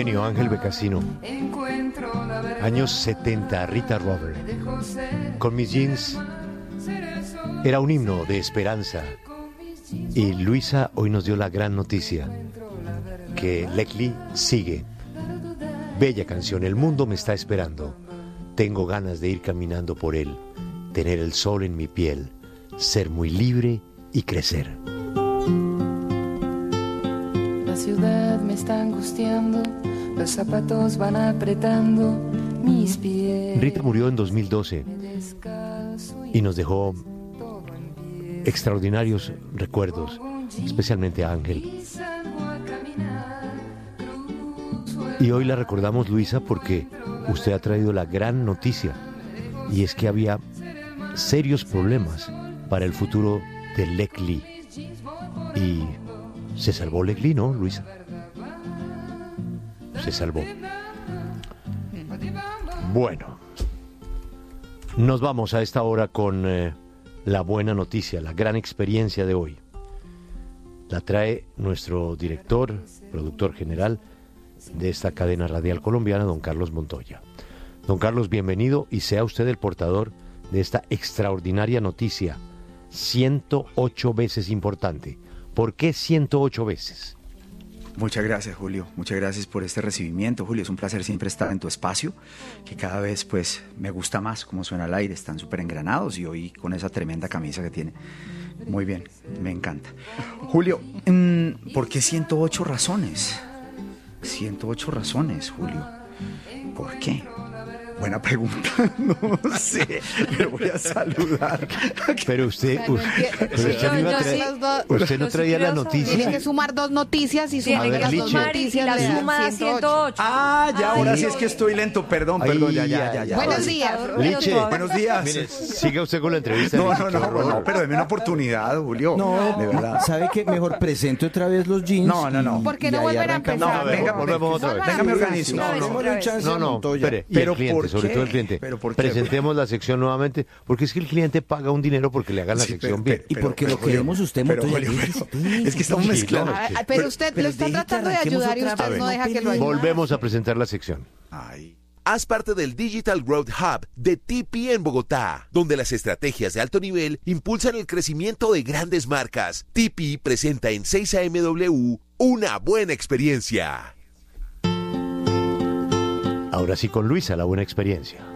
genio, Ángel Becasino. Años 70, Rita Robert. Con mis jeans era un himno de esperanza. Y Luisa hoy nos dio la gran noticia que Leclerc sigue. Bella canción, el mundo me está esperando. Tengo ganas de ir caminando por él, tener el sol en mi piel, ser muy libre y crecer. La ciudad me está angustiando, los zapatos van apretando mis pies. Rita murió en 2012 y nos dejó extraordinarios recuerdos, especialmente a Ángel. Y hoy la recordamos, Luisa, porque usted ha traído la gran noticia, y es que había serios problemas para el futuro de Leclerc. Y se salvó Leclerc, ¿no, Luisa? Se salvó. Bueno, nos vamos a esta hora con la buena noticia, la gran experiencia de hoy. La trae nuestro director, productor general de esta cadena radial colombiana, don Carlos Montoya. Don Carlos, bienvenido y sea usted el portador de esta extraordinaria noticia, 108 veces importante. ¿Por qué 108 veces? Muchas gracias, Julio. Muchas gracias por este recibimiento, Julio. Es un placer siempre estar en tu espacio, que cada vez pues me gusta más cómo suena al aire. Están súper engranados y hoy con esa tremenda camisa que tiene. Muy bien, me encanta. Julio, ¿por qué 108 razones? 108 razones, Julio. ¿Por qué? Buena pregunta, no sé, pero voy a saludar. Pero usted no traía la noticia. Tiene que sumar dos noticias y A ver, las dos Liche. noticias La le dan suma 108. Ah, ya, ahora sí es que estoy lento, perdón, ya. Buenos días. Liche, Buenos días. mire, siga usted con la entrevista. No, pero deme una oportunidad, Julio. No, de verdad. ¿sabe qué? Mejor presente otra vez los jeans. No. ¿Por qué y no ahí volver a arrancamos. empezar? No, venga, volvemos otra vez. Venga, me organizo. Démosle un chance a Montoya. espere, y Pero el cliente, ¿por sobre qué? todo el cliente. ¿Pero por qué? Presentemos la sección nuevamente, porque es que el cliente paga un dinero porque le hagan la sección bien. Y porque lo Julio, queremos usted, pero, Montoya. Julio, es que estamos mezclando. Pero usted lo está tratando de ayudar y usted no deja que lo ayude. Volvemos a presentar la sección. Ay. Haz parte del Digital Growth Hub de TP en Bogotá, donde las estrategias de alto nivel impulsan el crecimiento de grandes marcas. TP presenta en 6AMW una buena experiencia. Ahora sí con Luisa, la buena experiencia.